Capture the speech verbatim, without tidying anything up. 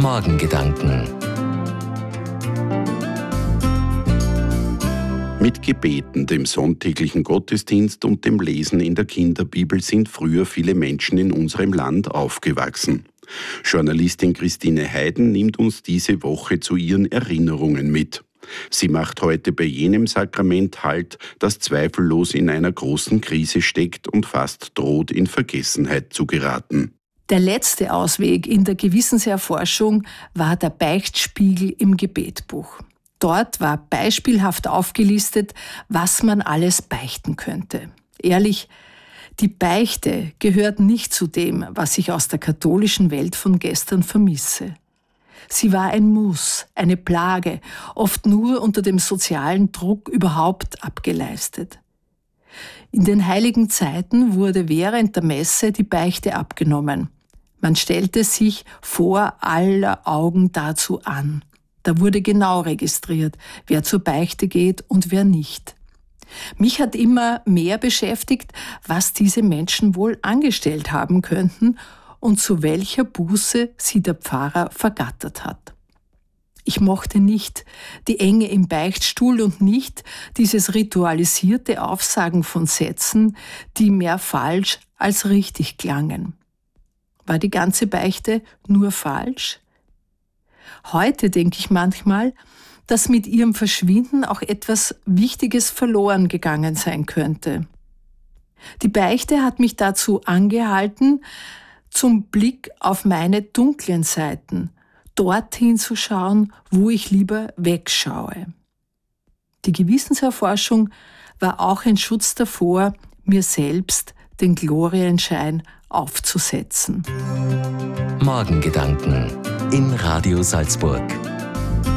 Morgengedanken. Mit Gebeten, dem sonntäglichen Gottesdienst und dem Lesen in der Kinderbibel sind früher viele Menschen in unserem Land aufgewachsen. Journalistin Christine Heiden nimmt uns diese Woche zu ihren Erinnerungen mit. Sie macht heute bei jenem Sakrament Halt, das zweifellos in einer großen Krise steckt und fast droht, in Vergessenheit zu geraten. Der letzte Ausweg in der Gewissenserforschung war der Beichtspiegel im Gebetbuch. Dort war beispielhaft aufgelistet, was man alles beichten könnte. Ehrlich, die Beichte gehört nicht zu dem, was ich aus der katholischen Welt von gestern vermisse. Sie war ein Muss, eine Plage, oft nur unter dem sozialen Druck überhaupt abgeleistet. In den heiligen Zeiten wurde während der Messe die Beichte abgenommen. Man stellte sich vor aller Augen dazu an. Da wurde genau registriert, wer zur Beichte geht und wer nicht. Mich hat immer mehr beschäftigt, was diese Menschen wohl angestellt haben könnten und zu welcher Buße sie der Pfarrer vergattert hat. Ich mochte nicht die Enge im Beichtstuhl und nicht dieses ritualisierte Aufsagen von Sätzen, die mehr falsch als richtig klangen. War die ganze Beichte nur falsch? Heute denke ich manchmal, dass mit ihrem Verschwinden auch etwas Wichtiges verloren gegangen sein könnte. Die Beichte hat mich dazu angehalten, zum Blick auf meine dunklen Seiten, dorthin zu schauen, wo ich lieber wegschaue. Die Gewissenserforschung war auch ein Schutz davor, mir selbst den Glorienschein aufzusetzen. Morgengedanken in Radio Salzburg.